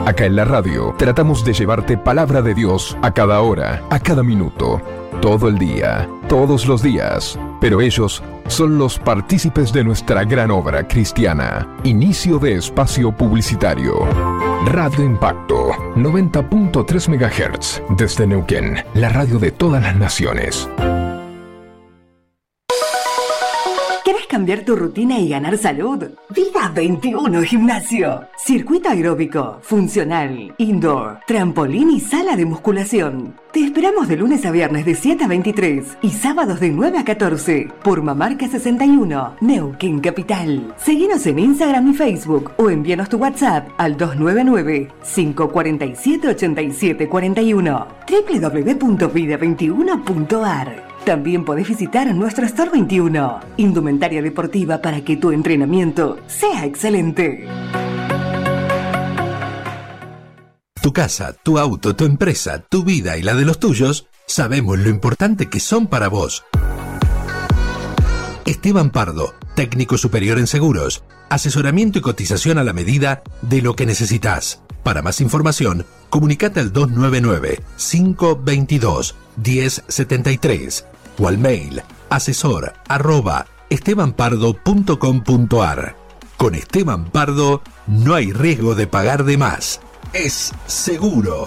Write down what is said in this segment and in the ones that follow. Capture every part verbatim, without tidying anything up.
Acá en la radio tratamos de llevarte palabra de Dios a cada hora, a cada minuto, todo el día, todos los días. Pero ellos son los partícipes de nuestra gran obra cristiana. Inicio de espacio publicitario. Radio Impacto, noventa punto tres megahertz, desde Neuquén, la radio de todas las naciones. ¿Querés cambiar tu rutina y ganar salud? Vida veintiuno Gimnasio. Circuito aeróbico, funcional, indoor, trampolín y sala de musculación. Te esperamos de lunes a viernes de siete a veintitrés y sábados de nueve a catorce por Mamarca sesenta y uno, Neuquén Capital. Seguinos en Instagram y Facebook o envíanos tu WhatsApp al dos nueve nueve, cinco cuatro siete, ocho siete cuatro uno, doble u doble u doble u punto vida veintiuno punto a r. También podés visitar nuestro Store veintiuno, indumentaria deportiva para que tu entrenamiento sea excelente. Tu casa, tu auto, tu empresa, tu vida y la de los tuyos, sabemos lo importante que son para vos. Esteban Pardo, técnico superior en seguros, asesoramiento y cotización a la medida de lo que necesitas. Para más información, comunicate al dos nueve nueve, cinco dos dos, uno cero siete tres o al mail asesor arroba estebanpardo punto com punto a r. Con Esteban Pardo no hay riesgo de pagar de más. Es seguro.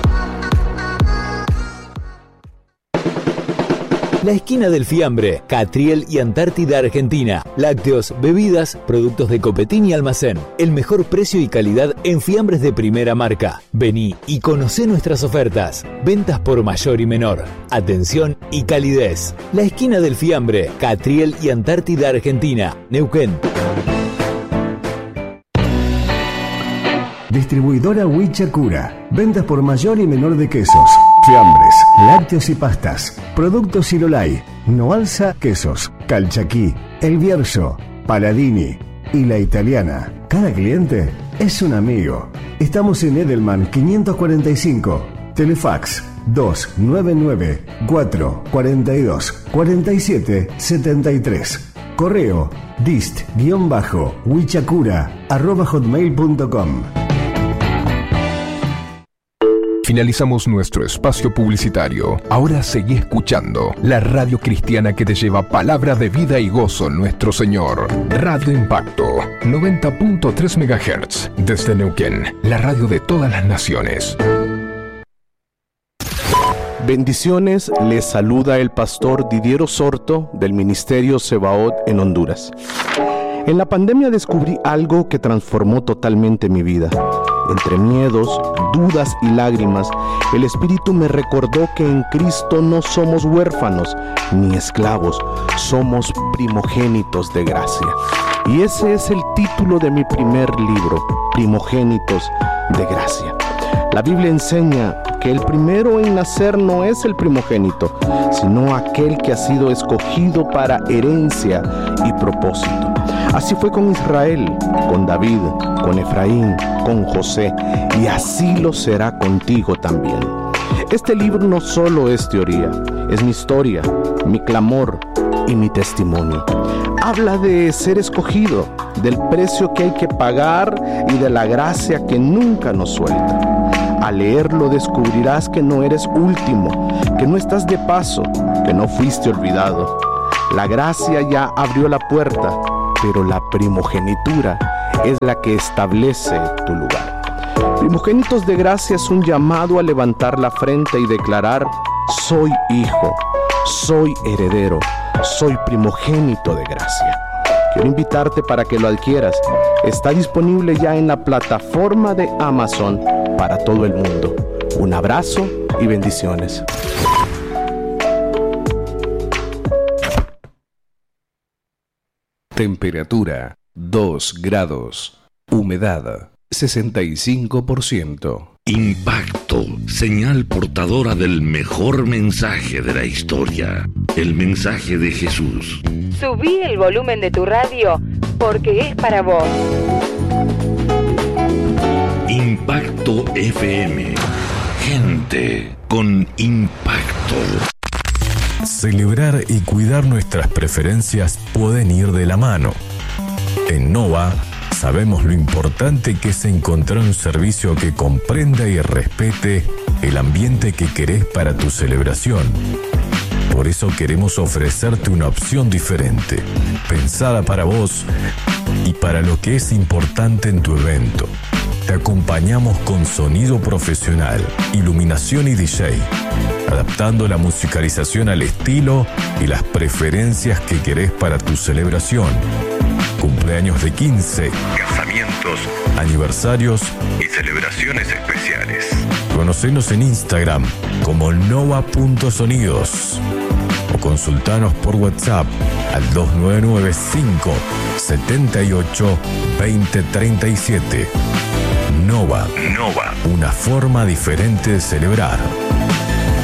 La esquina del fiambre, Catriel y Antártida Argentina. Lácteos, bebidas, productos de Copetín y Almacén. El mejor precio y calidad en fiambres de primera marca. Vení y conocé nuestras ofertas. Ventas por mayor y menor. Atención y calidez. La esquina del fiambre, Catriel y Antártida Argentina. Neuquén. Distribuidora Huichacura. Ventas por mayor y menor de quesos, fiambres, lácteos y pastas. Productos Ilolay, Noalza Quesos, Calchaquí, El Bierzo, Paladini y La Italiana. Cada cliente es un amigo. Estamos en Edelman quinientos cuarenta y cinco. Telefax dos nueve nueve, cuatro cuatro dos, cuatro siete siete tres. Correo dist-huichacura arroba hotmail punto com. Finalizamos nuestro espacio publicitario. Ahora seguí escuchando la radio cristiana que te lleva palabra de vida y gozo en nuestro Señor. Radio Impacto, noventa punto tres megahertz, desde Neuquén, la radio de todas las naciones. Bendiciones, les saluda el pastor Didier Osorto del Ministerio Sebaot en Honduras. En la pandemia descubrí algo que transformó totalmente mi vida. Entre miedos, dudas y lágrimas, el Espíritu me recordó que en Cristo no somos huérfanos ni esclavos, somos primogénitos de gracia. Y ese es el título de mi primer libro, Primogénitos de Gracia. La Biblia enseña que el primero en nacer no es el primogénito, sino aquel que ha sido escogido para herencia y propósito. Así fue con Israel, con David, con Efraín, con José, y así lo será contigo también. Este libro no solo es teoría, es mi historia, mi clamor y mi testimonio. Habla de ser escogido, del precio que hay que pagar y de la gracia que nunca nos suelta. Al leerlo descubrirás que no eres último, que no estás de paso, que no fuiste olvidado. La gracia ya abrió la puerta, pero la primogenitura es la que establece tu lugar. Primogénitos de gracia es un llamado a levantar la frente y declarar: soy hijo, soy heredero, soy primogénito de gracia. Quiero invitarte para que lo adquieras. Está disponible ya en la plataforma de Amazon para todo el mundo. Un abrazo y bendiciones. Temperatura dos grados. Humedad sesenta y cinco por ciento. Impacto, señal portadora del mejor mensaje de la historia, el mensaje de Jesús. Subí el volumen de tu radio porque es para vos. Impacto F M. Gente con impacto. Celebrar y cuidar nuestras preferencias pueden ir de la mano. En Nova Sabemos lo importante que es encontrar un servicio que comprenda y respete el ambiente que querés para tu celebración. Por eso queremos ofrecerte una opción diferente, pensada para vos y para lo que es importante en tu evento. Te acompañamos con sonido profesional, iluminación y D J, adaptando la musicalización al estilo y las preferencias que querés para tu celebración. Cumpleaños de quince, casamientos, aniversarios y celebraciones especiales. Conocenos en Instagram como nova punto sonidos o consultanos por WhatsApp al dos nueve nueve cinco siete ocho dos cero tres siete. Nova, Nova, una forma diferente de celebrar.